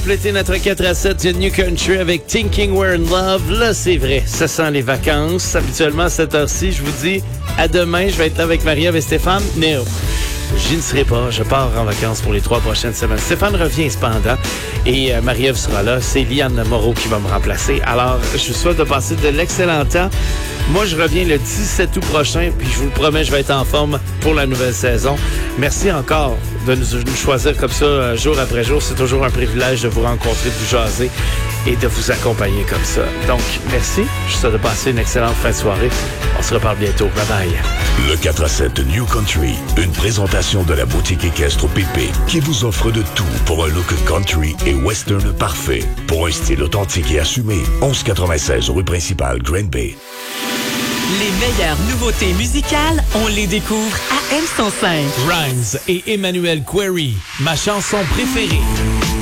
compléter notre 4 à 7 du New Country avec Thinking We're in Love. Là, c'est vrai, ça sent les vacances. Habituellement, à cette heure-ci, je vous dis à demain, je vais être là avec Marie-Ève et Stéphane. Non, j'y ne serai pas. Je pars en vacances pour les 3 prochaines semaines. Stéphane revient cependant et Marie-Ève sera là. C'est Liane Moreau qui va me remplacer. Alors, je vous souhaite de passer de l'excellent temps. Moi, je reviens le 17 août prochain, puis je vous le promets, je vais être en forme pour la nouvelle saison. Merci encore de nous choisir comme ça, jour après jour. C'est toujours un privilège de vous rencontrer, de vous jaser et de vous accompagner comme ça. Donc, merci. Je vous souhaite de passer une excellente fin de soirée. On se reparle bientôt. Bye-bye. Le 4 à 7 New Country, une présentation de la boutique équestre Pépé qui vous offre de tout pour un look country et western parfait. Pour un style authentique et assumé, 1196 rue principale, Green Bay. Les meilleures nouveautés musicales, on les découvre à M105. Rhymes et Emmanuel Query, ma chanson préférée.